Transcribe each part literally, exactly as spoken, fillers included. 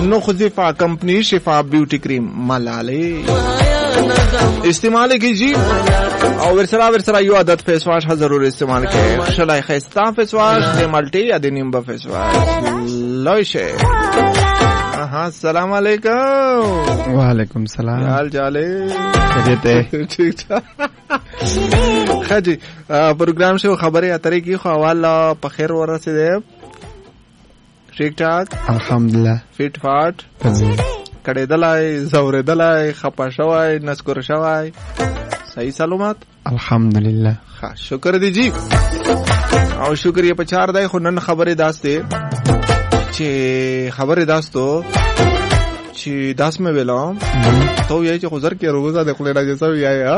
نو خزیفہ کمپنی شفا بیوٹی کریم ملاله استعمال کیجی او ورسرا ورسرا یو عادت فیس واش ضرور استعمال کړئ. شلای خستا فیس واش د مالټي یا د نیمبا فیس واش لوشه. ها السلام علیکم. وعلیکم السلام. حال چال ہے؟ ٹھیک ٹھاک. خاجی پروگرام سے خبریں اترے کی حوالہ پخیر ورسېده. ٹھیک ٹھاک الحمدلله. فیٹ فاٹ کڑے دلای زور دلای خپا شوای نسکور شوای صحیح سلامت الحمدلله. ها شکر دی جی او شکر یې په چار دای خو نن خبره داسته چې خبره داستو چې داس مې ویلم ته یې چې خزر کې روزه د خپل راځي سو یا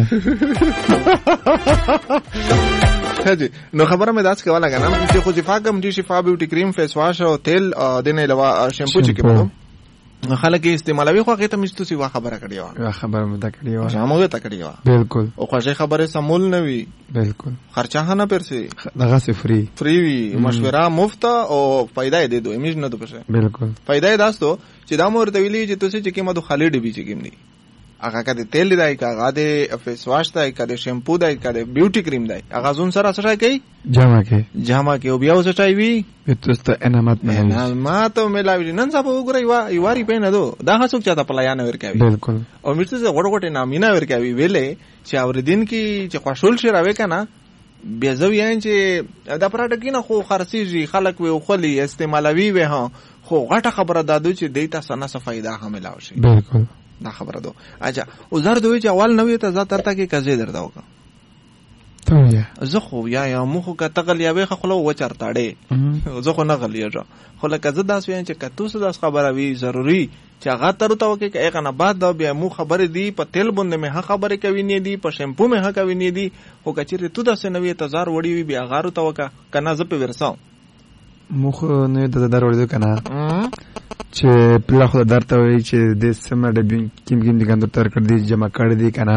خاجي نو خبره مې داس کوله کنه چې خو شفا کم دي شفا بیوټي کریم فیس واش او تیل د نه علاوه شیمپو چې کوم خلک استعمالوي خو هغه ته مستو سی وا خبره کړی و خبره مې دا کړی و جامو ته کړی و بالکل او خوږه خبره سمول نه وی بالکل خرچه نه پرسي دغه سي فری فری وی مشوره مفت او فائدہ دې دوی میج نه تو پشه بالکل فائدہ داستو چې دا مور ته ویلي چې تاسو چې کیمه دو خالي ډبي چې کیمني هغه کده تیل دی هغه د فیس واش دی کده شیمپو دی کده بیوټي کریم دی هغه زون سره سره کوي جامه کې جامه کې او بیا وسټای وی تاسو انعامات نه انعامات ملاوي نن صاحب وګورئ وا یواري پېنه دو دا هڅوک چاته پلایان ور کوي بالکل او مرته زه غوړ غوټه نامینا ور کوي ویلې چې اوردین کې چې خوشول شي راوي کنه بیا زو یان چې دا پراټ کینه خو خرسيږي خلک وي خولي استعمالوي وي ها خو غټه خبره دادو چې دیتا سنه صفایده حامل شي بالکل دا خبره دو اجا او زر دوی چې اول نوې ته ذات ترته کې کزې دردا وکا ته یا زه خو یا یا مخ کا تغل یا به خلو و چرتاړې زه خو نه غلیږه خو لکه زه داس وین چې کتو سه داس خبره وی ضروری چې هغه تر ته وکي کې هغه نه بعد دا بیا مو خبره دی په تیل باندې مه خبره کوي نه دی په شیمپو مه کوي نه دی خو کچره تو داس نوې ته زار وړي وی بیا غارو ته وکا کنه زه په ورساو مخ نه د دار وړي کنه چې پلا خو درته وی چې د سمه د کیم کیم د ګندر تر کړ دی جمع کړ دی کنه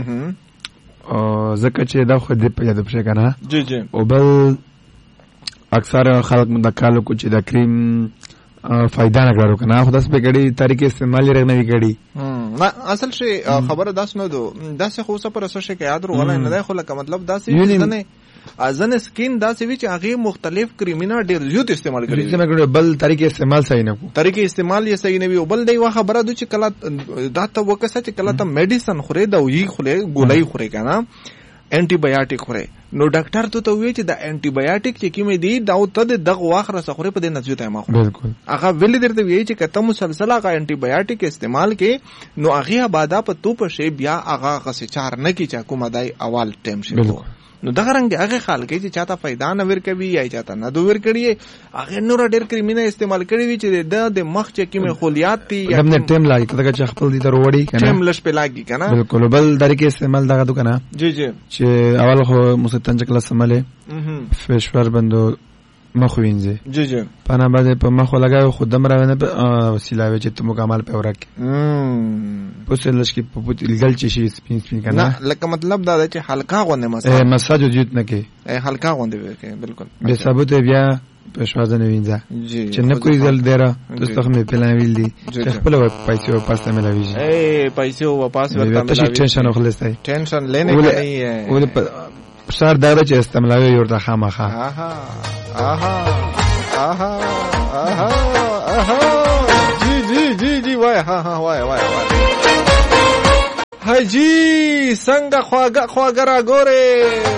او زکه چې دا خو دې په یاد پښه کنه جی جی او بل اکثر خلک مدکالو کو چې د کریم فائدہ نه کړو کنه خو داس په ګړي طریقې استعمال یې نه وکړي نه اصل شی خبره داس نه دو داس خو څه پر څه شي کې یاد رو ولا نه خو لکه مطلب داس نه ازن سکین دا سی چې هغه مختلف کریمینا ډیر زیات استعمال کوي بل طریقې استعمال صحیح نه کو طریقې استعمال یې صحیح نه وي بل دی وا خبره د چې کله دا ته وکړه چې کله ته میډیسن خوري دا وی خوري ګولای خوري کنه انټي بایوټیک خوري نو ډاکټر ته ته وی چې دا انټي بایوټیک چې کیمه دی دا ته دغه واخره سخوري په دې نتیجه ته ما خوري بالکل هغه ویل درته وی چې کته مسلسل هغه انټي بایوټیک استعمال کې نو هغه بادا په تو په شی بیا هغه غسه چار نه کی چا کومه دای اول ټیم شي نو دغه رنګ هغه خال کې چې چاته فائدہ نه ور کوي یا چاته نه دوی ور کړی هغه نور ډېر کریمینه استعمال کړی وی چې د د مخ چې کیمه خلیات تی یا د ټیم لاګي کله چې خپل دي تروړي کنه ټیم لش په لاګي کنه بالکل بل طریقې استعمال دغه دو کنه جی جی چې اول خو مستنج کله سماله فیش ور بندو مخ وینځي جی جی پانا باندې په مخ لګاو خود دم راوینه په وسیله چې ته مکمل په ورک ام پوسلش کې په پوت لګل چې شي سپین سپین کنه نه لکه مطلب دا چې حلقه غونډه مساج مساج جوت نه کې ای حلقه غونډه وکي بالکل به ثبوت بیا په شوازه نه وینځه جی چې نه کوئی زل دیره تاسو هم په لان ویل دي چې خپل پیسې او پاسته ملاوي ای پیسې او پاس ورته ملاوي ټینشن خلصای ټینشن لینے کا نہیں ہے ول شار دغه چې استعمالوي ورته خامخه آها آها آها آها آها جی جی جی جی وای ها ها وای وای وای حاجی څنګه خواګه خواګه را ګوره